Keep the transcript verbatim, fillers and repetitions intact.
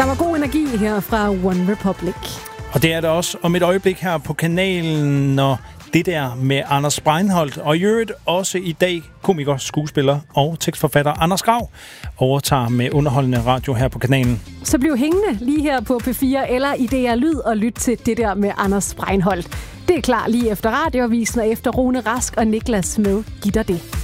Der var god energi her fra One Republic. Og det er der også om et øjeblik her på kanalen, når det der med Anders Breinholt, og i øvrigt også i dag komiker, skuespiller og tekstforfatter Anders Grav overtager med underholdende radio her på kanalen. Så bliv hængende lige her på P fire eller i D R Lyd og lyt til det der med Anders Breinholt. Det er klar lige efter radioavisen og efter Rune Rask og Niklas Smed giver dig det.